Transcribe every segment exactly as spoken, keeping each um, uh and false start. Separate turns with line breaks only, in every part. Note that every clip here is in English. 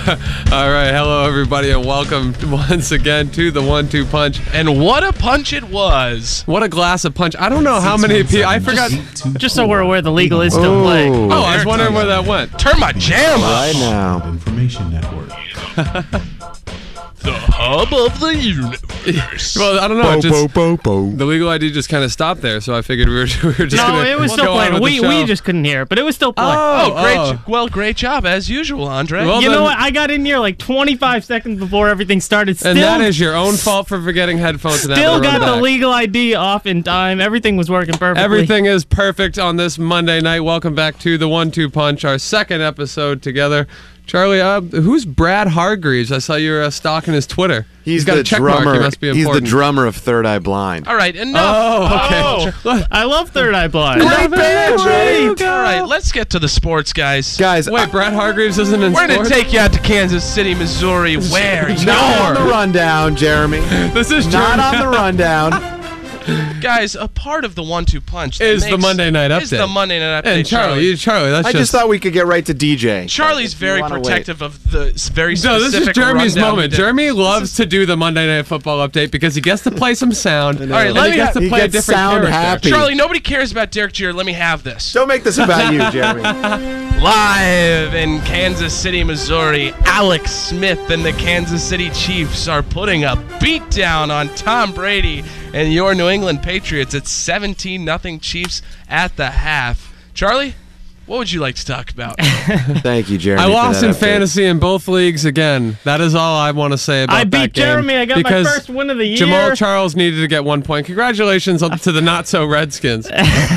All right, hello everybody, and welcome once again to the One Two Punch.
And what a punch it was!
What a glass of punch! I don't know how many people. I forgot.
Just so we're aware, the legal is still playing.
Oh, I was wondering where that went.
Turn my jam up
right now.
Information Network.
The hub of the universe.
Well, I don't know.
Bo,
it just,
bo, bo, bo.
the legal I D just kind of stopped there, so I figured we were, we were just
No,
gonna
it was
go
still
on
playing.
with
We
the show.
we just couldn't hear it, but it was still playing.
Oh,
Oh, great!
oh.
Well, great job as usual, Andre.
Well,
you
then-
know what? I got in here like twenty-five seconds before everything started. Still,
And that is your own fault for forgetting headphones. And
still
having to run
got the
back.
legal I D off in time. Everything was working perfectly.
Everything is perfect on this Monday night. Welcome back to the One Two Punch, our second episode together. Charlie, uh, who's Brad Hargreaves? I saw you were uh, stalking his Twitter.
He's
got
the
a check
drummer.
mark. He must be
He's the
important.
drummer of Third Eye Blind.
All right, enough.
Oh, okay.
I love Third Eye Blind.
Great band,
Great.
All right, let's get to the sports, guys.
Guys,
Wait, Brad Hargreaves isn't in
We're going
sports?
to take you out to Kansas City, Missouri, where
not on the
you're,
rundown, Jeremy.
This is
Not
Jeremy.
on the rundown.
guys, a part of the One Two Punch that
Is the
makes-
Monday night
Is
update.
the Monday night update,
And Charlie, you, Charlie, that's
I
just...
just thought we could get right to D J.
Charlie's
If you
very
wanna wait.
protective of the s- very
No,
specific
this is Jeremy's
rundown
moment.
he did.
Jeremy loves to do the Monday Night Football update because he gets to play some sound. All
right,
and
let
he
me
gets
ha-
to
he
play a
gets
different
sound
character.
happy.
Charlie, nobody cares about Derek Jeter. Let me have this.
Don't make this about you, Jeremy.
Live in Kansas City, Missouri, Alex Smith and the Kansas City Chiefs are putting a beatdown on Tom Brady and your New England Patriots. It's seventeen nothing Chiefs at the half. Charlie, what would you like to talk about?
Thank you, Jeremy.
I
for
lost
that
in
update.
fantasy in both leagues again. That is all I want to say about
I
that
beat
game.
Jeremy. I got my
because
first win of the year.
Jamal Charles needed to get one point. Congratulations on- to the not-so-Redskins.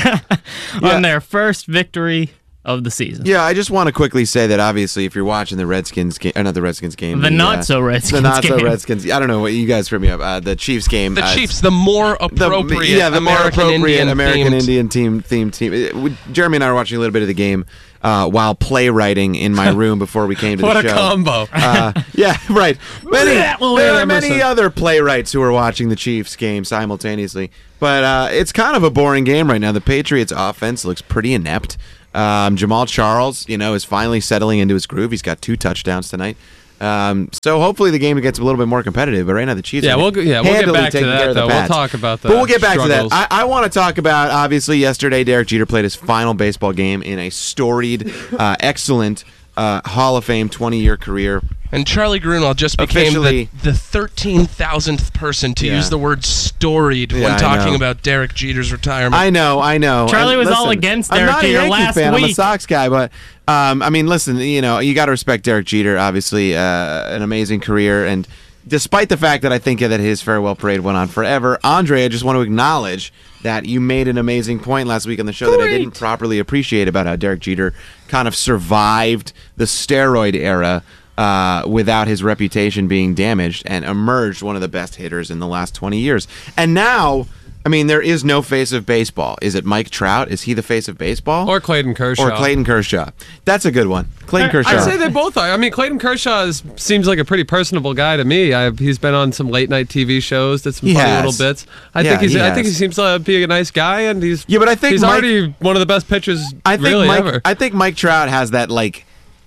on their first victory of the season.
Yeah, I just want to quickly say that obviously, if you're watching the Redskins game, or not the Redskins game,
The
uh,
not-so-Redskins
the not so
game.
Redskins. I don't know what you guys screwed me up. Uh, the Chiefs game.
The
uh,
Chiefs, the more
The,
appropriate
yeah, the
American
more appropriate
Indian
American
themed.
Indian team theme team. It- we- Jeremy and I were watching a little bit of the game uh, while playwriting in my room before we came to
What
the
a
show.
combo.
Uh, yeah, right. Many,
Well,
there
yeah,
are many
Emerson.
other playwrights who are watching the Chiefs game simultaneously, but uh, it's kind of a boring game right now. The Patriots' offense looks pretty inept. Um, Jamal Charles, you know, is finally settling into his groove. He's got two touchdowns tonight. Um, so hopefully the game gets a little bit more competitive. But right now the Chiefs,
Yeah,
are
we'll go- yeah, we'll get
handily
back to
taking
that,
care of the
though. We'll
Pats.
talk about the
But we'll get back
struggles.
to that. I, I want to talk about obviously yesterday. Derek Jeter played his final baseball game in a storied, uh, excellent uh, Hall of Fame twenty-year career.
And Charlie Grunwald just became
Officially-
the, the thirteen thousandth person to
Yeah.
use the word storied
Yeah,
when
I
talking
know.
about Derek Jeter's retirement.
I know, I know.
Charlie
And
was all
listen,
against
I'm
Derek
not a
Jeter
Yankee
last
fan. I'm a
week.
Sox guy, but um, I mean, listen, you know, you got to respect Derek Jeter. Obviously, uh, an amazing career, and despite the fact that I think that his farewell parade went on forever, Andre, I just want to acknowledge that you made an amazing point last week on the show that I didn't properly appreciate about how Derek Jeter kind of survived the steroid era. Uh, without his reputation being damaged, and emerged one of the best hitters in the last twenty years. And now, I mean, there is no face of baseball. Is it Mike Trout? Is he the face of baseball?
Or Clayton Kershaw.
Or Clayton Kershaw. That's a good one. Clayton Kershaw.
I'd say they both are. I mean, Clayton Kershaw is, seems like a pretty personable guy to me. I, he's been on some late night T V shows, did some
He
funny
has.
little bits. I
Yeah,
think he's.
he
I think he
has.
seems to be a nice guy, and he's.
Yeah, but I think
he's
Mike-
already one of the best pitchers.
I think
really
Mike,
ever.
I think Mike Trout has that like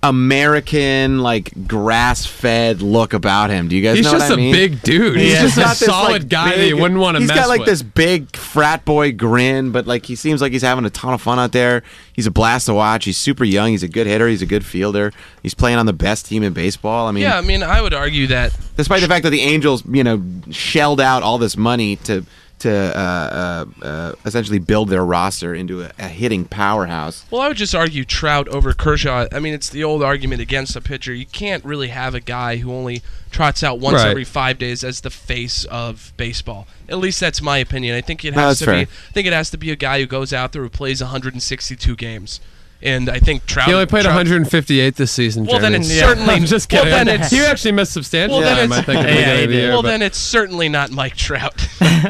American, like grass-fed look about him. Do you guys
He's
know
just
what I
a
mean?
big dude. He's
Yeah.
just a
got this,
solid
like,
guy that
big-
you wouldn't want to
He's
mess
got like
with.
this big frat boy grin, but like he seems like he's having a ton of fun out there. He's a blast to watch. He's super young. He's a good hitter. He's a good fielder. He's playing on the best team in baseball. I mean,
yeah, I mean, I would argue that
despite the fact that the Angels, you know, shelled out all this money to to uh, uh, uh, essentially build their roster into a, a hitting powerhouse.
Well, I would just argue Trout over Kershaw. I mean, it's the old argument against a pitcher. You can't really have a guy who only trots out once
Right.
every five days as the face of baseball. At least that's my opinion. I think it
No,
has
that's
to
fair.
be. I think it has to be a guy who goes out there who plays one hundred sixty-two games. And I think Trout.
He only played
Trout,
one hundred fifty-eight this season.
Well, then
Jeremy.
it's certainly-
I'm just
well,
kidding.
then it's-
he actually missed substantial
Well, then
time, I
it's-
think, at the
Yeah,
beginning
he
of the
did.
year.
Well,
but-
then it's certainly not Mike Trout.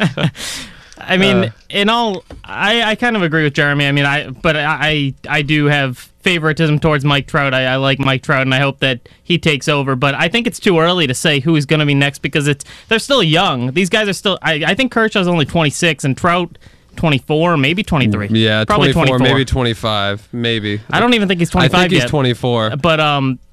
I mean,
Uh,
in all, I, I kind of agree with Jeremy. I mean, I but I I do have favoritism towards Mike Trout. I, I like Mike Trout, and I hope that he takes over. But I think it's too early to say who's going to be next because it's they're still young. These guys are still. I, I think Kershaw's only twenty-six, and Trout twenty-four, maybe twenty-three.
yeah,
probably
twenty-four,
twenty-four,
maybe twenty-five, maybe.
I don't even think he's
I
twenty-five
think he's
yet.
twenty-four.
But um,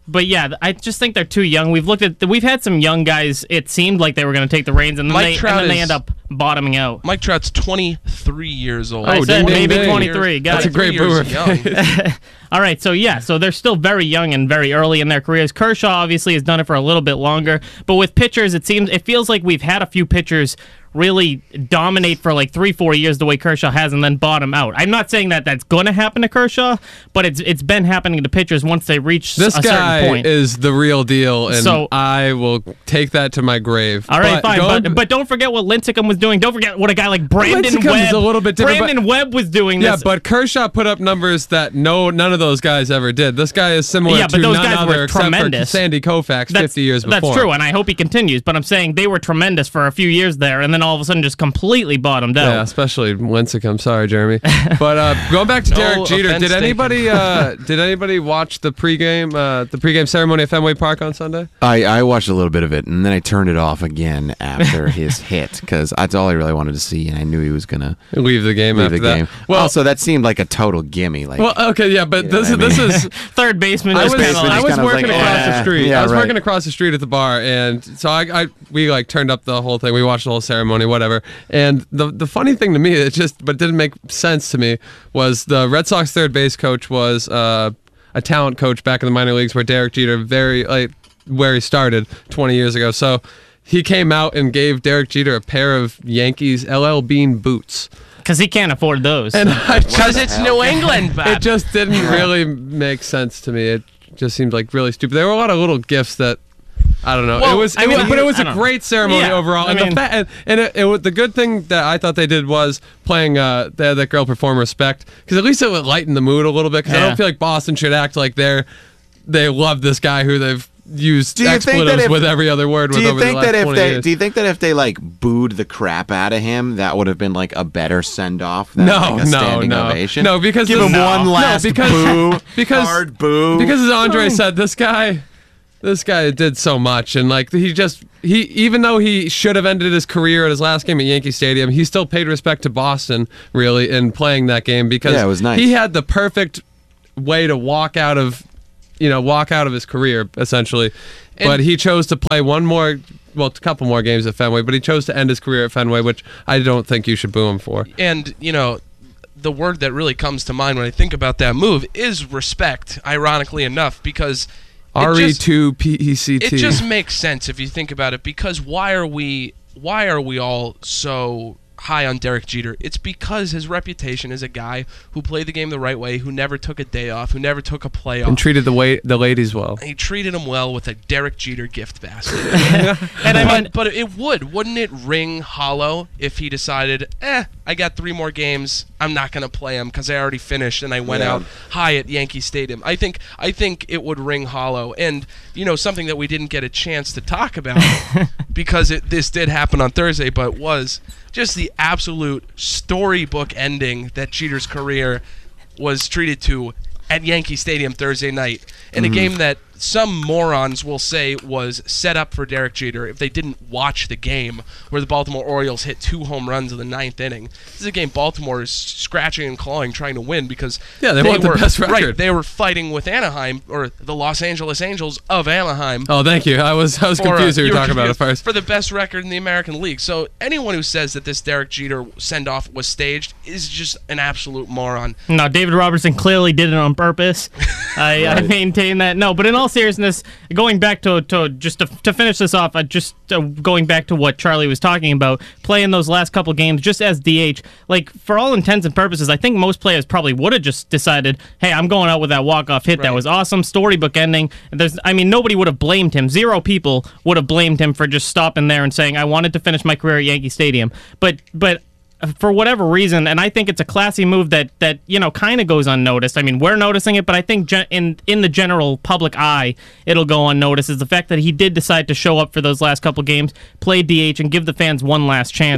but yeah, I just think they're too young. We've looked at, we've had some young guys. It seemed like they were going to take the reins, and then,
Mike
they,
Trout
and then they
is-
end up bottoming out.
Mike Trout's twenty-three years old.
I
Oh,
said
ding, ding,
maybe
ding.
twenty-three. Got
That's
it.
a great
Years
boomer
young.
All right, so yeah, so they're still very young and very early in their careers. Kershaw obviously has done it for a little bit longer, but with pitchers, it seems it feels like we've had a few pitchers really dominate for like three, four years the way Kershaw has, and then bottom out. I'm not saying that that's going to happen to Kershaw, but it's it's been happening to pitchers once they reach
This
a
guy
certain point.
is the real deal, and
So-
I will take that to my grave.
All right,
But
fine,
going-
but, but don't forget what Lincecum was doing. Don't forget what a guy like Brandon
Lincecum's
Webb.
a little bit different,
Brandon Webb was doing
yeah,
this.
but Kershaw put up numbers that no none of those guys ever did. This guy is similar
Yeah, but
to
those
none
guys
other
were
except
tremendous.
for Sandy Koufax
that's,
fifty years before.
That's true, and I hope he continues. But I'm saying they were tremendous for a few years there, and then all of a sudden just completely bottomed out.
Yeah, especially Lincecum. Sorry, Jeremy. But uh, going back to
No
Derek Jeter,
offense
did anybody uh, did anybody watch the pregame uh, the pregame ceremony at Fenway Park on Sunday?
I, I watched a little bit of it, and then I turned it off again after his hit, because that's all I really wanted to see, and I knew he was going to
Leave the game
leave
after
the
that.
game.
Well,
also, that seemed like a total gimme. Like,
well, okay, yeah, but this
I
is this
mean-
is
Third baseman
I
just
was,
kind of
baseman
I
like,
was
kind of
working
like,
across
yeah,
the street.
yeah,
I was
right.
working across the street at the bar, and so I, I we like turned up the whole thing. We watched the whole ceremony, whatever. And the the funny thing to me, it just but didn't make sense to me, was the Red Sox third base coach was uh, a talent coach back in the minor leagues, where Derek Jeter very like where he started twenty years ago. So he came out and gave Derek Jeter a pair of Yankees L L Bean boots.
because he can't afford those.
And I
Because
just,
it's New England, Bob.
it just didn't really make sense to me. It just seemed like really stupid. There were a lot of little gifts that I don't know.
Well,
it was,
I
it
mean,
was but it was
I
a
don't know.
great ceremony
Yeah,
overall.
I
and
mean-
the fa- and, and it, it was, the good thing that I thought they did was playing uh, they had that girl perform Respect, because at least it would lighten the mood a little bit. Because I
Yeah.
don't feel like Boston should act like they're they love this guy who they've used
Do you think that
expletives
if-
with every other word
do
with
you
over
think
the last
that if
twenty
they
years.
do you think that if they like booed the crap out of him, that would have been like a better send off than
No,
like a
no,
standing
no.
ovation?
No, because
give
this-
him
No.
one
No,
last
because-
boo,
because-
hard boo.
Because as Andre said, this guy, this guy did so much, and like he just he even though he should have ended his career at his last game at Yankee Stadium, he still paid respect to Boston really in playing that game, because
Yeah, it was nice.
he had the perfect way to walk out of you know walk out of his career essentially, but he chose to play one more. Well, a couple more games at Fenway, but he chose to end his career at Fenway, which I don't think you should boo him for.
And, you know, the word that really comes to mind when I think about that move is respect, ironically enough, because it
R E
just-
two P E C T.
it just makes sense if you think about it, because why are we why are we all so high on Derek Jeter? It's because his reputation as a guy who played the game the right way, who never took a day off, who never took a play
and
off.
treated the way the ladies well.
He treated him well with a Derek Jeter gift basket.
and I mean,
but, but it would, wouldn't it ring hollow if he decided, eh, I got three more games, I'm not going to play them because I already finished and I went
Yeah.
out high at Yankee Stadium. I think I think it would ring hollow. And, you know, something that we didn't get a chance to talk about because it, this did happen on Thursday, but was just the absolute storybook ending that Jeter's career was treated to at Yankee Stadium Thursday night in a game that some morons will say was set up for Derek Jeter if they didn't watch the game where the Baltimore Orioles hit two home runs in the ninth inning. This is a game Baltimore is scratching and clawing trying to win because
Yeah, they want the
were,
best record.
Right, they were fighting with Anaheim, or the Los Angeles Angels of Anaheim.
Oh, thank you. I was I was
for, uh,
confused who you were
were
talking about at
confused,
first.
For the best record in the American League. So anyone who says that this Derek Jeter send-off was staged is just an absolute moron.
no, David Robertson clearly did it on purpose. I, I maintain that. No, but in all seriousness, going back to, to just to, to finish this off, uh, just uh, going back to what Charlie was talking about, playing those last couple games just as D H, like for all intents and purposes, I think most players probably would have just decided, hey, I'm going out with that walk-off hit. That
Right.
was awesome, storybook ending. There's, I mean, nobody would have blamed him. Zero people would have blamed him for just stopping there and saying, I wanted to finish my career at Yankee Stadium. But, but for whatever reason, and I think it's a classy move that that you know kind of goes unnoticed. I mean, we're noticing it, but I think gen- in in the general public eye, it'll go unnoticed. Is the fact that he did decide to show up for those last couple games, play D H, and give the fans one last chance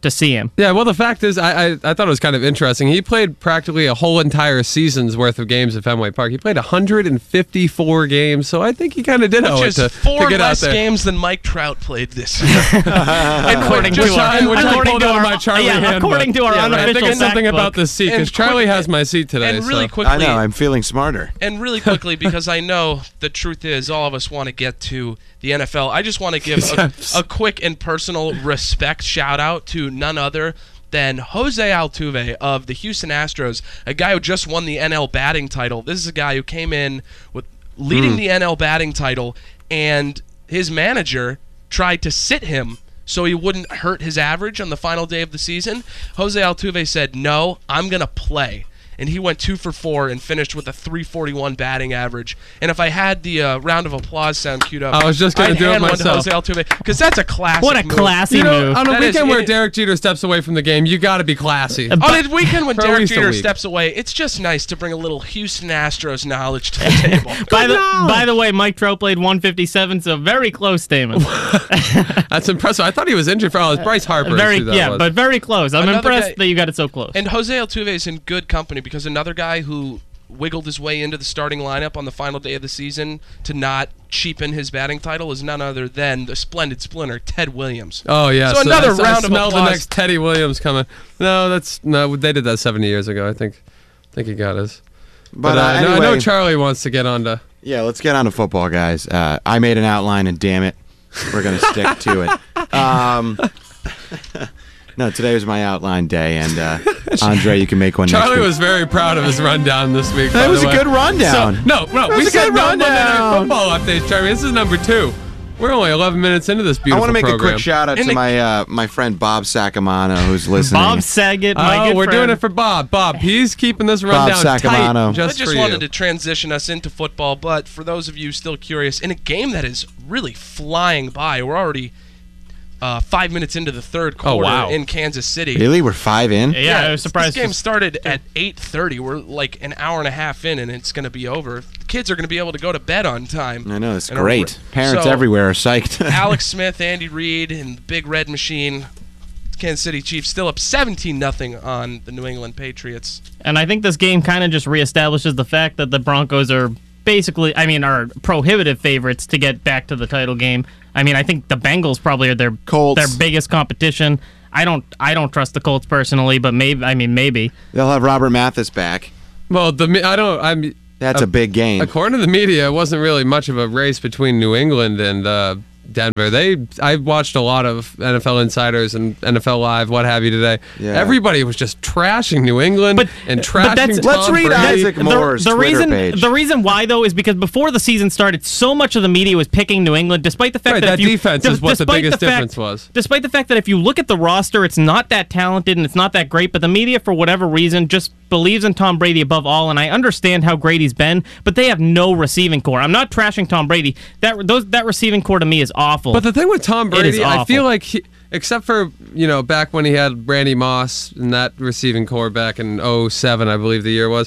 to see him.
Yeah, well, the fact is, I, I I thought it was kind of interesting. He played practically a whole entire season's worth of games at Fenway Park. He played one hundred fifty-four games, so I think he kind of did owe
Which
it
is
to,
four
to get out
less
there.
games than Mike Trout played this year.
according
Which
to
I-
our,
which I
according
pulled
to
out of
our,
my Charlie
yeah,
handbook.
according to our
Yeah, right. I
unofficial
think something
fact
about
book.
the seat,
And
because Charlie
quick-
has my seat today.
and really
so.
quickly,
I know. I'm feeling smarter.
And really quickly, because I know the truth is all of us want to get to the N F L, I just want to give a,
Yes.
a quick and personal respect shout out to none other than Jose Altuve of the Houston Astros, a guy who just won the N L batting title. This is a guy who came in with leading the N L batting title, and his manager tried to sit him so he wouldn't hurt his average on the final day of the season. Jose Altuve said, "No, I'm going to play." And he went two for four and finished with a three forty-one batting average. And if I had the uh, round of applause sound queued up,
I was just gonna
I'd
do it
hand
myself.
one to Jose Altuve, because that's a classic
What a
move.
classy
You know,
move.
on a
That is-
weekend where
it-
Derek Jeter steps away from the game, you got to be classy.
Uh,
On a weekend when
For at
Derek
least a
Jeter
week.
steps away, it's just nice to bring a little Houston Astros knowledge to the table.
By the
knowledge.
by the way, Mike Trout played one fifty-seven, so very close, Damon.
That's impressive. I thought he was injured for all his Bryce Harper.
very
is who that
yeah,
was.
but very close. I'm
Another
impressed
guy-
that you got it so close.
And Jose Altuve is in good company, because another guy who wiggled his way into the starting lineup on the final day of the season to not cheapen his batting title is none other than the splendid splinter, Ted Williams.
Oh yeah,
So another
I,
round
I
of
smell the
applause.
next Teddy Williams coming. No, that's no. They did that seventy years ago. I think. I think he got his.
But,
But,
uh,
uh, no, I
anyway,
know Charlie wants to get on to.
yeah, let's get on to football, guys. Uh, I made an outline, and damn it, we're gonna stick to it. Um, no, today was my outline day, and uh, Andre, you can make one.
Charlie
next week.
was very proud of his rundown this week.
That
by
was
the
a
way.
good rundown.
So, no, no,
That
we
was a
said
good
no Monday Night
rundown.
Football updates, Charlie. This is number two. We're only eleven minutes into this
I
beautiful
want to make
program.
a quick shout out
And
to
the-
my uh, my friend Bob Sacamano, who's listening.
Bob Saget, my
Oh,
good
we're
friend.
doing it for Bob. Bob, he's keeping this rundown
Sacamano.
tight
I
just,
just
for
wanted
you.
to transition us into football, but for those of you still curious, in a game that is really flying by, we're already uh, five minutes into the third
Oh,
quarter
wow.
in Kansas City.
Really, we're five in.
Yeah, I was surprised.
This game started at eight thirty. We're like an hour and a half in, and it's going to be over. Kids are going to be able to go to bed on time.
I know it's
And
great.
a-
Parents
so,
everywhere are psyched.
Alex Smith, Andy Reid, and the Big Red Machine. Kansas City Chiefs still up seventeen nothing on the New England Patriots.
And I think this game kind of just reestablishes the fact that the Broncos are basically, I mean, are prohibitive favorites to get back to the title game. I mean, I think the Bengals probably are their
Colts.
their biggest competition. I don't I don't trust the Colts personally, but maybe I mean maybe.
They'll have Robert Mathis back.
Well, the me- I don't. I'm.
That's a big game.
According to the media, it wasn't really much of a race between New England and uh, Denver. They, I watched a lot of N F L Insiders and N F L Live, what have you today.
Yeah.
Everybody was just trashing New England
But-
and
but
trashing
that's-
Tom
Let's read
Brady.
Isaac Moore's
the, the
Twitter
reason
page.
the reason why though is because before the season started, so much of the media was picking New England, despite the fact
Right,
that,
that
if you,
defense
de-
is what the
despite
biggest
fact-
difference was.
Despite the fact that if you look at the roster, it's not that talented and it's not that great, but the media, for whatever reason, just believes in Tom Brady above all. And I understand how great he's been, but they have no receiving core. I'm not trashing Tom Brady. That those that receiving core to me is awful.
But the thing with Tom
It is
Brady, I
awful.
feel like, he, except for, you know, back when he had Randy Moss and that receiving core back in oh seven, I believe the year was,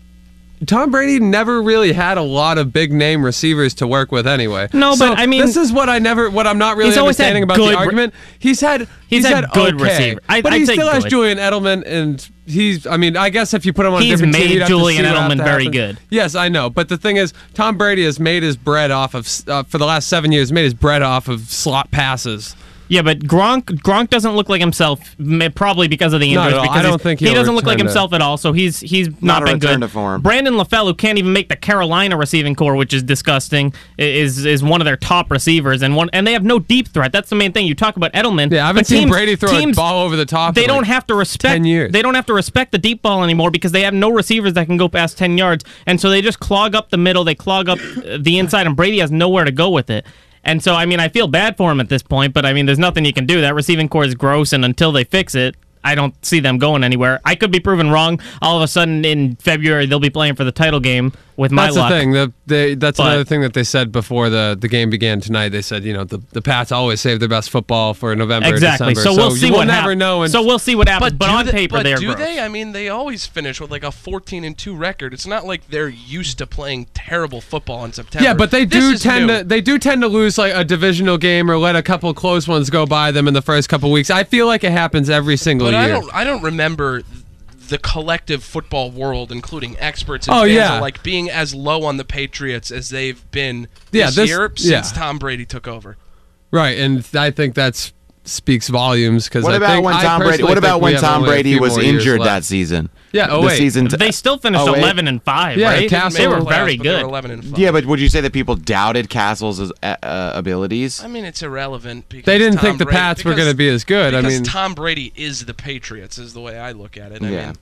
Tom Brady never really had a lot of big name receivers to work with anyway.
No,
So
but I mean-
this is what I never, what I'm not really
He's always had
understanding about
good
the
re-
argument. He's had, he's,
had good
okay,
receiver. I-
but
I'd
he
say
still has
good.
Julian Edelman, and he's, I mean, I guess if you put him on
He's
a different team,
made
you'd have to
Julian
see what have
Edelman
to
very
happen.
good.
Yes, I know, but the thing is, Tom Brady has made his bread off of, uh, for the last seven years, made his bread off of slot passes.
yeah, but Gronk Gronk doesn't look like himself, may- probably because of the
Not
injuries.
at all. I
because
don't
he's-
think
he
he'll
doesn't look like
return to-
himself at all. So he's he's
Not
not,
a
been
return
good.
to form.
Brandon LaFell, who can't even make the Carolina receiving core, which is disgusting, i- is is one of their top receivers, and one and they have no deep threat. That's the main thing. You talk about Edelman.
Yeah, I haven't
but
seen
teams-
Brady throw
teams,
a ball over the top.
They
in,
don't
like,
have to respect
ten years.
They don't have to respect the deep ball anymore because they have no receivers that can go past ten yards, and so they just clog up the middle. They clog up uh, the inside, and Brady has nowhere to go with it. And so, I mean, I feel bad for him at this point, but I mean, there's nothing you can do. That receiving core is gross, and until they fix it, I don't see them going anywhere. I could be proven wrong. All of a sudden, in February, they'll be playing for the title game. with my
That's
luck.
the thing. The, they, that's
But-
another thing that they said before the, the game began tonight. They said, you know, the, the Pats always save their best football for November,
Exactly.
December.
So we'll see
you
what
will never
happens.
know. And
So we'll see what happens. But,
do
on
they,
paper,
but
they're
do
gross.
they? I mean, they always finish with like a fourteen and two record. It's not like they're used to playing terrible football in September.
yeah, but they
This
do
is
tend
new.
to they do tend to lose like a divisional game or let a couple close ones go by them in the first couple weeks. I feel like it happens every single
But
year.
I don't. I don't remember the collective football world, including experts and
Oh,
fans,
yeah.
like being as low on the Patriots as they've been
Yeah,
this,
this-
year
yeah.
since Tom Brady took over.
Right, and I think that's speaks volumes because
What
I
about
think,
when
I
Tom Brady?
personally
What about
think we
when
have
Tom
only a
Brady
few
was
more years
injured
left.
that season?
Yeah, oh
the
wait.
season. T-
They still finished
oh, wait.
eleven and five,
Yeah,
right?
Castle-
They were
Made the playoffs,
very
but they were
good.
eleven and five.
Yeah, but would you say that people doubted Castle's uh, uh, abilities?
I mean, it's irrelevant. Because
They didn't
Tom
think the
Brady-
Pats were
because-
going to be as good. I
Because
mean,
Tom Brady is the Patriots, is the way I look at it. I
Yeah.
mean,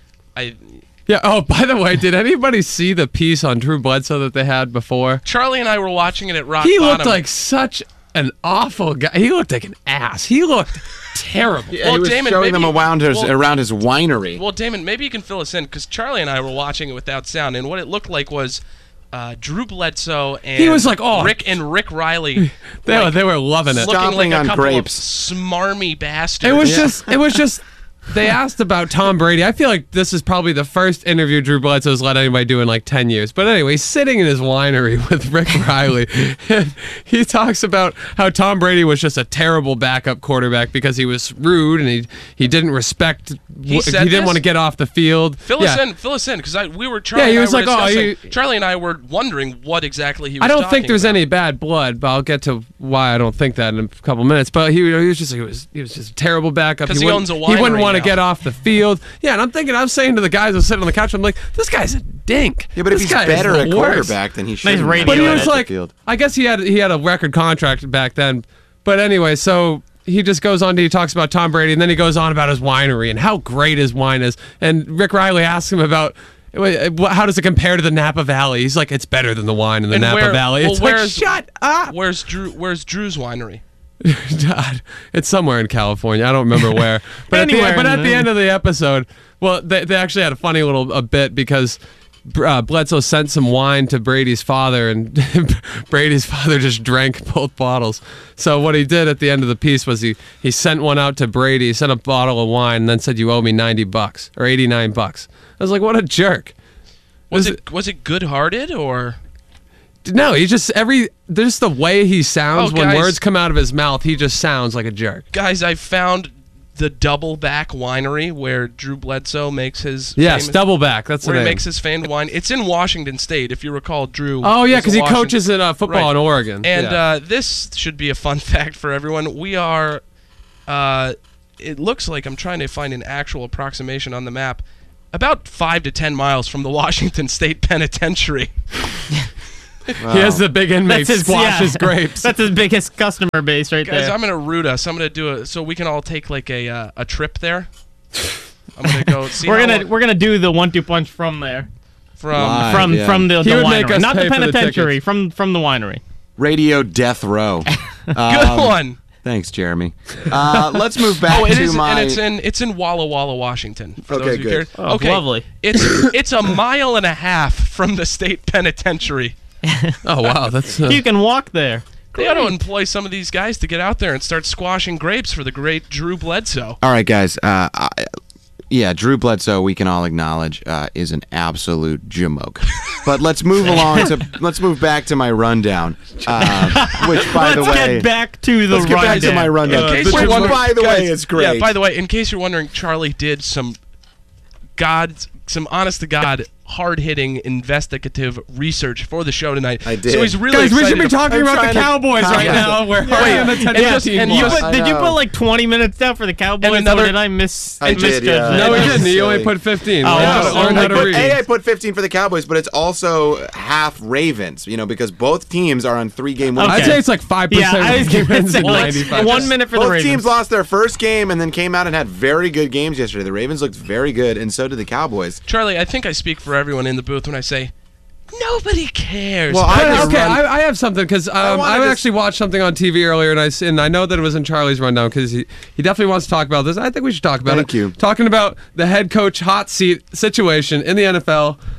I
yeah. Oh, by the way, did anybody see the piece on Drew Bledsoe that they had before?
Charlie and I were watching it at Rock
He
Bottom.
looked like such an awful guy. He looked like an ass. He looked terrible.
Yeah,
Well,
he was
Damon,
showing
maybe-
them around his
well-
around his winery.
Well, Damon, maybe you can fill us in because Charlie and I were watching it without sound, and what it looked like was uh, Drew Bledsoe and
He was like, oh.
Rick and Rick Riley.
They, were
like,
they were loving it.
looking like
Stomping
a
on
couple
grapes.
of smarmy bastards.
It was just, it was just, they asked about Tom Brady. I feel like this is probably the first interview Drew Bledsoe's let anybody do in like ten years. But anyway, he's sitting in his winery with Rick Riley. And he talks about how Tom Brady was just a terrible backup quarterback because he was rude and he, he didn't respect,
He
he,
said
didn't
this?
want to get off the field.
Fill
yeah.
us in, fill us in, because we were Charlie.
Yeah, he
and I
was
were
like, oh,
discussing-
you-
Charlie and I were wondering what exactly he was.
I don't
talking
think there's
about.
any bad blood, but I'll get to why I don't think that in a couple minutes. But he, he was just he was he was just a terrible backup.
'Cause he
wouldn't-
owns a
He wouldn't
winery
want to
now.
get off the field. Yeah, and I'm thinking, I'm saying to the guys who sitting on the couch, I'm like, this guy's a dink.
yeah, but if
This
he's
guy is
better
the
at
worst.
quarterback, then he should.
radio
But he
edit
was like,
field.
I guess he had he had a record contract back then. But anyway, so he just goes on to he talks about Tom Brady, and then he goes on about his winery and how great his wine is. And Rick Riley asks him about. "Wait, How does it compare to the Napa Valley?" He's like, "It's better than the wine in the
And
Napa
where-
Valley."
well,
It's like,
where's-
shut up.
Where's Drew? Where's Drew's winery?
God, it's somewhere in California. I don't remember where. But, at the,
Anywhere
but
in
at the
the-
end of the episode, well, they, they actually had a funny little a bit because uh, Bledsoe sent some wine to Brady's father, and Brady's father just drank both bottles. So what he did at the end of the piece was he, he sent one out to Brady, he sent a bottle of wine, and then said, "You owe me ninety bucks or eighty-nine bucks." I was like, what a jerk.
Was
Was
it was it good-hearted or?
No, he just every just the way he sounds
Oh,
when
guys.
words come out of his mouth, he just sounds like a jerk.
Guys, I found the Double Back Winery where Drew Bledsoe makes his
Yes,
famous,
double back. That's the
where he
name.
makes his famed wine. It's in Washington State, if you recall. Drew.
Oh yeah,
was a
because he
Washington-
coaches in uh, football
Right.
in Oregon.
And
yeah.
uh, this should be a fun fact for everyone. We are. Uh, it looks like I'm trying to find an actual approximation on the map. About five to ten miles from the Washington State Penitentiary.
he has the big inmate
That's his
squash
yeah.
his grapes.
That's his biggest customer base right
Guys,
there.
I'm gonna root us. I'm gonna do a so we can all take like a uh, a trip there. I'm gonna go see.
we're
how
gonna
long-
we're gonna do the one-two punch from there,
from
Live.
from
yeah.
from the,
He
the
would
winery,
make us
not
pay
the
for the
penitentiary,
tickets.
from from the winery.
Radio death row.
good
Um,
one.
Thanks, Jeremy. Uh, let's move back
Oh, it
to
is,
my.
and it's in it's in Walla Walla, Washington. For
Okay,
those who
good.
care.
Oh,
okay,
lovely.
It's it's a mile and a half from the state penitentiary.
Oh wow, that's uh,
You can walk there.
They ought to employ some of these guys to get out there and start squashing grapes for the great Drew Bledsoe.
All right, guys. Uh, I, yeah, Drew Bledsoe, we can all acknowledge, uh, is an absolute jamoke. But let's move along to let's move back to my rundown, uh, which, by
Let's
the way,
get back to the
let's get back to
rundown.
my rundown.
In case
which,
you're wondering,
by the way,
guys,
is great.
Yeah, by the way, in case you're wondering, Charlie did some God, some honest to God, hard-hitting investigative research for the show tonight.
I did.
So he's really
guys. We
excited
should be
to-
talking
I'm
about the
trying to-
Cowboys right
Yeah.
now. We're
Wait,
hardly on the
and
ten
just-
fifteen
and you
mark.
But
I
did you
know.
put like twenty minutes down for the Cowboys,
And another-
or did I miss?
I did, yeah.
misjudge
No,
that?
we
That
didn't.
was
He only
silly.
put fifteen.
Oh,
learn how to,
so
learn
I
how to
put,
read.
A, I put fifteen for the Cowboys, but it's also half Ravens, you know, because both teams are on three-game winning
Okay.
I'd say it's like five
Yeah,
percent
I was
of the
gonna
wins
say
and
like
ninety-five.
one minute for the
Both
Ravens.
teams lost their first game and then came out and had very good games yesterday. The Ravens looked very good, and so did the Cowboys.
Charlie, I think I speak for everyone in the booth when I say nobody cares.
Well,
But,
I just
okay,
run-
I, I have something because um,
wanna
I,
just-
actually watched something on T V earlier, and I s- and I know that it was in Charlie's rundown because he, he definitely wants to talk about this. I think we should talk about
Thank
it.
you.
Talking about the head coach hot seat situation in the N F L.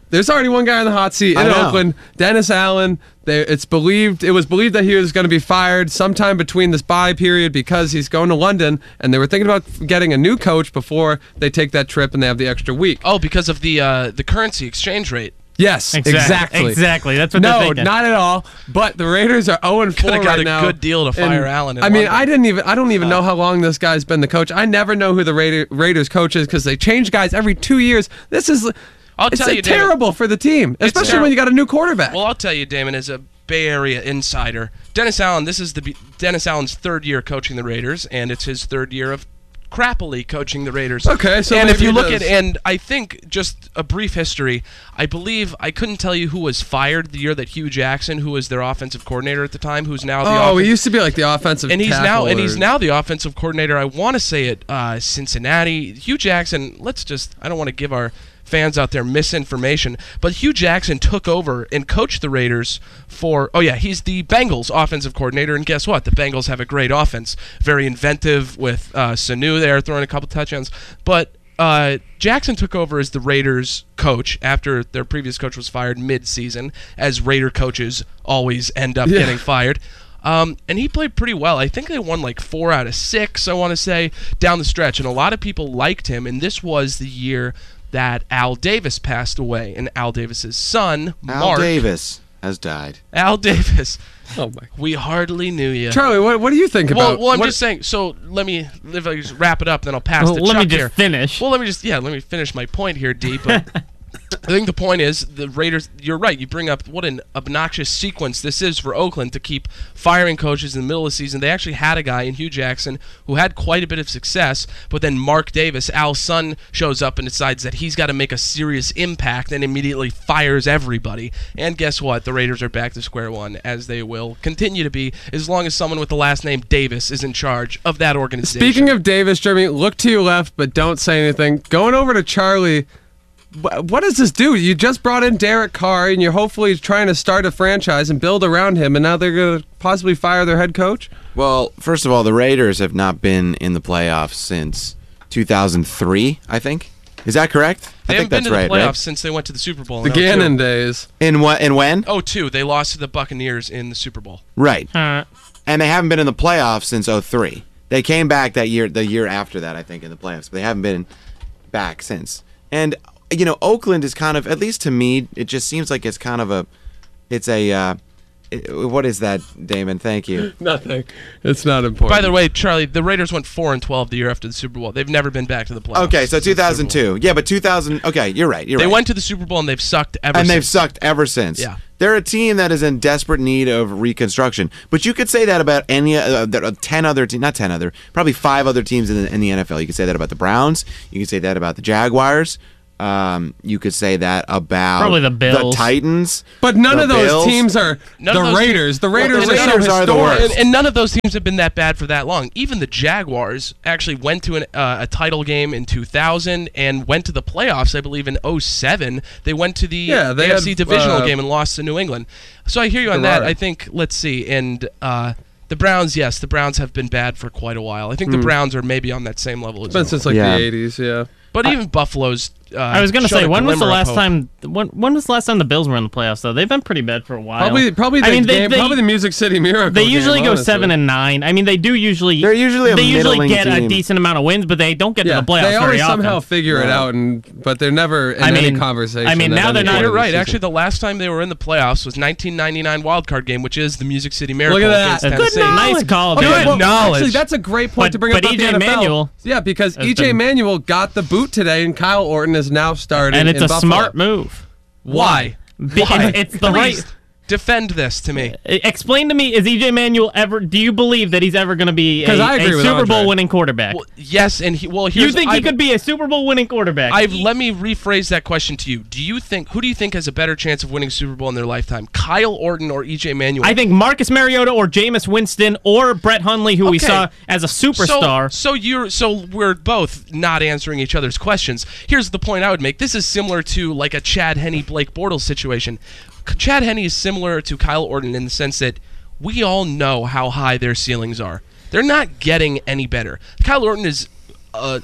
there's already one guy on the hot seat in
I know.
Oakland, Dennis Allen. They, it's believed it was believed that he was going to be fired sometime between this bye period because he's going to London, and they were thinking about getting a new coach before they take that trip and they have the extra week.
Oh, because of the uh, the currency exchange rate.
Yes,
Exactly.
exactly.
Exactly. That's what they're
No,
thinking.
not at all. But the Raiders are oh and four
Coulda
right
got a
now.
good deal to fire
And,
Allen in
I mean,
London.
I didn't even. I don't even know how long this guy's been the coach. I never know who the Raider, Raiders coach is because they change guys every two years. This is.
I'll
it's
tell
uh,
you, David,
terrible for the team, especially
terrible.
when you got a new quarterback.
Well, I'll tell you, Damon, as a Bay Area insider, Dennis Allen. This is the Dennis Allen's third year coaching the Raiders, and it's his third year of crappily coaching the Raiders.
Okay, so
and
maybe
if you
he
look
does.
at, and I think just a brief history, I believe I couldn't tell you who was fired the year that Hugh Jackson, who was their offensive coordinator at the time, who's now the
oh,
offen-
he used to be like the offensive.
and he's
tackle
now and
or-
he's now the offensive coordinator. I want to say at uh, Cincinnati. Hugh Jackson. Let's just. I don't want to give our fans out there misinformation, but Hugh Jackson took over and coached the Raiders for. Oh yeah, he's the Bengals offensive coordinator, and guess what? The Bengals have a great offense, very inventive with uh, Sanu there throwing a couple touchdowns, but. Uh, Jackson took over as the Raiders coach after their previous coach was fired mid-season, as Raider coaches always end up
Yeah.
getting fired. Um, and he played pretty well. I think they won like four out of six, I want to say, down the stretch. And a lot of people liked him. And this was the year that Al Davis passed away. And Al Davis's son,
Al
Mark.
Davis has died.
Al Davis.
Oh my.
We hardly knew you.
Charlie, what, what do you think
Well,
about?
well, I'm
what-
just saying. So let me, if I just wrap it up, then I'll pass
Well,
to
let
Chuck
me just
here.
finish.
Well, let me just yeah, let me finish my point here, D. But I think the point is the Raiders. You're right. You bring up what an obnoxious sequence this is for Oakland to keep firing coaches in the middle of the season. They actually had a guy in Hugh Jackson who had quite a bit of success, but then Mark Davis, Al's son, shows up and decides that he's got to make a serious impact and immediately fires everybody. And guess what? The Raiders are back to square one, as they will continue to be as long as someone with the last name Davis is in charge of that organization.
Speaking of Davis, Jeremy, look to your left, but don't say anything. Going over to Charlie. wh- What does this do? You just brought in Derek Carr, and you're hopefully trying to start a franchise and build around him, and now they're going to possibly fire their head coach?
Well, first of all, the Raiders have not been in the playoffs since two thousand three, I think. Is that correct?
they
I
haven't
think
been
that's
to the
right,
playoffs
right?
since they went to the Super Bowl.
The
in oh two.
Gannon days.
In what? In when?
Oh, two. They lost to the Buccaneers in the Super Bowl.
Right.
Uh,
And they haven't been in the playoffs since oh three. They came back that year, the year after that, I think, in the playoffs, but they haven't been back since. And you know, Oakland is kind of, at least to me, it just seems like it's kind of a, it's a, uh, it, what is that, Damon? Thank you.
Nothing. It's not important.
By the way, Charlie, the Raiders went four and twelve the year after the Super Bowl. They've never been back to the playoffs.
Okay, so
since the
two thousand
Super Bowl.
two. Yeah, but two thousand. Okay, you're right. You're
They
right.
went to the Super Bowl and they've sucked ever
and
since.
they've sucked ever since.
Yeah.
They're a team that is in desperate need of reconstruction. But you could say that about any uh, there are ten other teams, not ten other, probably five other teams in the, in the N F L. You could say that about the Browns. You could say that about the Jaguars. Um, you could say that about
Probably the Bills.
the Titans.
But none
the
of those
Bills.
teams are
None
the
of those
Raiders. The
Well,
Raiders
the
are so
Raiders are the
historic.
worst.
And, and none of those teams have been that bad for that long. Even the Jaguars actually went to an, uh, a title game in two thousand and went to the playoffs, I believe, in oh seven. They went to the
Yeah, they
A F C
had,
divisional
uh,
game and lost to New England. So I hear you on that.
Gerard.
I think, let's see, and uh, the Browns, yes, the Browns have been bad for quite a while. I think the Browns are maybe on that same level as
It's been
well.
since like
Yeah.
the eighties, yeah.
But even Buffalo's. Uh,
I was gonna
showed
say,
a
when was the
glimmer of
last
hope.
time? When when was the last time the Bills were in the playoffs? Though they've been pretty bad for a while.
Probably, probably the
I mean, they,
game,
they,
probably the Music City Miracle.
they
game,
usually go
honestly.
seven and nine. I mean, they do usually.
They're usually a
they usually
middling
get a
team.
decent amount of wins, but they don't get
Yeah,
to the playoffs
they always
very often.
somehow figure it
Yeah.
out, and but they're never in
I
any
mean-
conversation.
I mean,
at
now
any
they're not-
point
You're
of the
right.
season.
Actually, the last time they were in the playoffs was nineteen ninety-nine wild card game, which is the Music City Miracle
Look at that.
against
Good
Tennessee.
Nice call,
Okay,
dude.
well,
knowledge.
Actually, that's a great point
But-
to bring
but
up about
E
the
J
N F L.
Manuel
Yeah, because
has
E J
been-
Manuel got the boot today, and Kyle Orton is now starting.
and it's
in
a
Buffalo.
smart move.
Why?
Be-
Why?
It's, it's the
Please,
right.
defend this to me.
Explain to me: is E J Manuel ever? Do you believe that he's ever going to be a,
'Cause I agree
a
with
Super
Andre.
Bowl winning quarterback?
Well, yes, and he, well, here's
you think he
I've-
could be a Super Bowl winning quarterback?
I've let me rephrase that question to you. Do you think who do you think has a better chance of winning a Super Bowl in their lifetime, Kyle Orton or E J Manuel?
I think Marcus Mariota or Jameis Winston or Brett Hundley, who we
Okay.
saw as a superstar.
So, so you're so we're both not answering each other's questions. Here's the point I would make. This is similar to like a Chad Henne Blake Bortles situation. Chad Henne is similar to Kyle Orton in the sense that we all know how high their ceilings are. They're not getting any better. Kyle Orton is a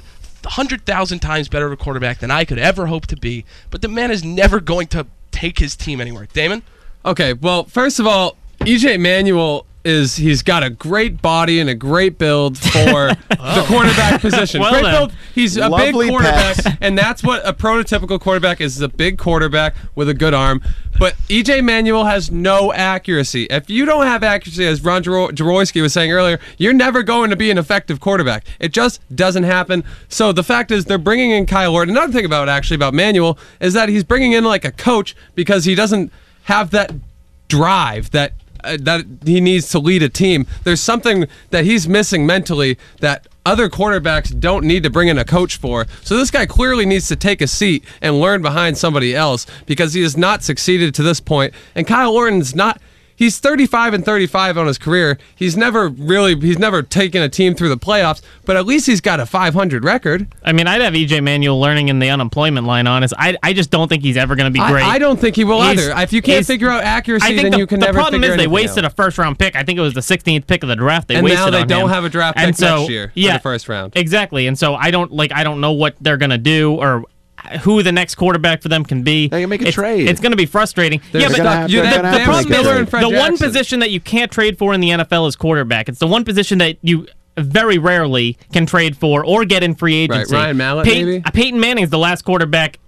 one hundred thousand times better of a quarterback than I could ever hope to be, but the man is never going to take his team anywhere. Damon?
Okay, well, first of all, E J Manuel is he's got a great body and a great build for oh. the quarterback position.
Well
great
then.
build. He's a
Lovely
big quarterback,
pass.
and that's what a prototypical quarterback is, is a big quarterback with a good arm. But E J Manuel has no accuracy. If you don't have accuracy, as Ron Jaro- Jaworski was saying earlier, you're never going to be an effective quarterback. It just doesn't happen. So the fact is they're bringing in Kyle Orton. Another thing about actually about Manuel is that he's bringing in like a coach because he doesn't have that drive that uh, that he needs to lead a team. There's something that he's missing mentally that other quarterbacks don't need to bring in a coach for. So this guy clearly needs to take a seat and learn behind somebody else because he has not succeeded to this point. And Kyle Orton's not. He's thirty-five and thirty-five on his career. He's never really, he's never taken a team through the playoffs, but at least he's got a five hundred record.
I mean, I'd have E J Manuel learning in the unemployment line, honest. I, I just don't think he's ever going to be great.
I, I don't think he will
He's-
either. If you can't
he's-
figure out accuracy,
I think
then
the,
you can
the
never
problem
figure
is they
anything
wasted
out.
a first round pick. I think it was the sixteenth pick of the draft. They
And
wasted
now they
on
don't
him.
have a draft
And
pick
so,
next year for
yeah,
the first round.
Exactly. And so I don't like I don't know what they're going to do or who the next quarterback for them can be.
They can make a
it's,
trade.
It's going to be frustrating.
They're
yeah, but
gonna
the,
have-
you-
they're
the-
gonna
the
have to
problem
make a
is
trade.
and Fred
the one
Jackson.
position that you can't trade for in the N F L is quarterback. It's the one position that you very rarely can trade for or get in free agency.
Right, Ryan Mallett,
Peyton,
maybe?
uh, Peyton Manning's the last quarterback.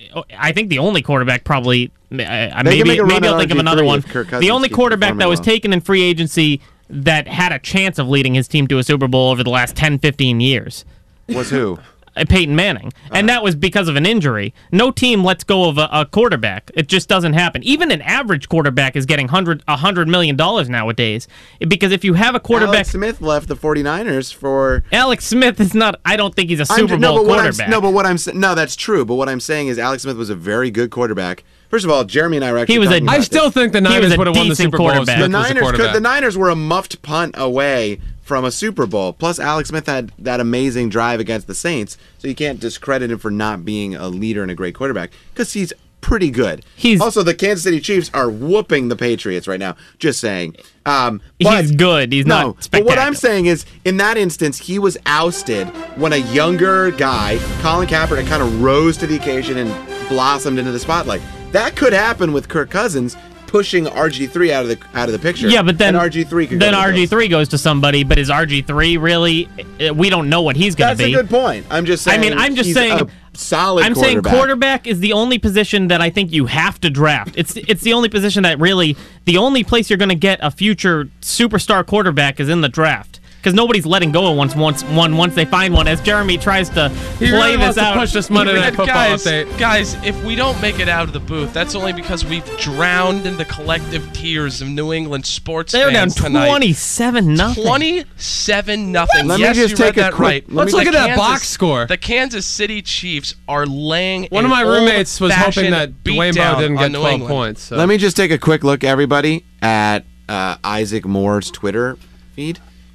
I think the only quarterback probably. Uh,
They can
maybe
make a run
maybe
at
I'll think of
R G three
another one.
if Kirk Cousins
The only
keeps
quarterback that
performing
was
well.
taken in free agency that had a chance of leading his team to a Super Bowl over the last ten, fifteen years.
Was who?
uh, Peyton Manning, and that was because of an injury. No team lets go of a, a quarterback. It just doesn't happen. Even an average quarterback is getting hundred a hundred million dollars nowadays. Because if you have a quarterback,
Alex Smith left the 49ers for.
Alex Smith is not. I don't think he's a
I'm
Super
ju- no,
Bowl
but what I'm,
quarterback.
no, but what I'm sa- no, that's true. But what I'm saying is Alex Smith was a very good quarterback. First of all, Jeremy and I were actually
He was a-
talking
I
I
about
still
this.
think the
was
Niners
a
would have won the
decent
Super Bowl if
quarterback.
Smith
the
was the
Niners could,
quarterback.
the Niners were a muffed punt away from a Super Bowl. Plus, Alex Smith had that amazing drive against the Saints, so you can't discredit him for not being a leader and a great quarterback because he's pretty good.
He's-
also the Kansas City Chiefs are whooping the Patriots right now. Just saying. Um, but-
He's good. He's
no,
not
but
spectacular.
what I'm saying is, in that instance, he was ousted when a younger guy, Colin Kaepernick, kind of rose to the occasion and blossomed into the spotlight. That could happen with Kirk Cousins pushing R G three out of the out of the picture.
Yeah, but then
and R G three could
then
go to the
R G
Bills.
three goes to somebody. But is R G three really? uh, We don't know what he's going to
That's
be.
a good point. I'm just saying.
I mean, I'm just
he's
saying.
a solid.
I'm saying quarterback is the only position that I think you have to draft. It's it's the only position that really the only place you're going to get a future superstar quarterback is in the draft. Because nobody's letting go of once once one once they find one. As Jeremy tries to
He
play
really wants
this
to
out,
push this Monday Night
And
Football
guys,
update.
guys, if we don't make it out of the booth, that's only because we've drowned in the collective tears of New England sports
they're down
fans tonight.
twenty-seven nothing.
twenty-seven nothing.
Let me
yes,
just
you
take
read
a
that
quick-
right.
let
Let's
The
look at that
Kansas-
box score.
The Kansas City Chiefs are laying.
One of
an
my roommates was hoping
old-fashioned
that Dwayne
beatdown
Bowe didn't
on
get
New
twelve
England.
points. So.
Let me just take a quick look, everybody, at uh, Isaac Moore's Twitter feed.